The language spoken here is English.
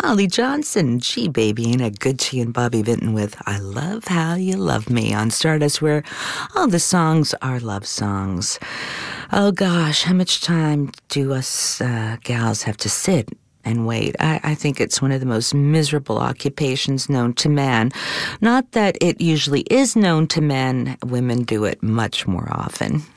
Holly Johnson. Gee, baby, ain't it good? She and Bobby Vinton with I Love How You Love Me on Stardust, where all the songs are love songs. Oh gosh, how much time do us gals have to sit and wait? I think it's one of the most miserable occupations known to man. Not that it usually is known to men. Women do it much more often.